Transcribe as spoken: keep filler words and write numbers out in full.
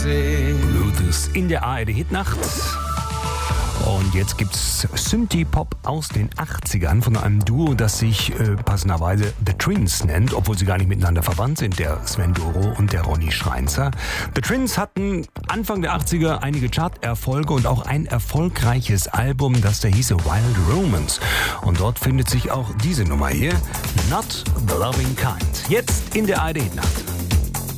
see. Luthers in der A R D-Hitnacht. Und jetzt gibt's Synthie-Pop aus den achtzigern von einem Duo, das sich äh, passenderweise The Twins nennt, obwohl sie gar nicht miteinander verwandt sind, der Sven Doro und der Ronny Schreinzer. The Twins hatten Anfang der achtziger einige Charterfolge und auch ein erfolgreiches Album, das da hieße Wild Romance. Und dort findet sich auch diese Nummer hier, Not the Loving Kind. Jetzt in der A R D-Hitnacht.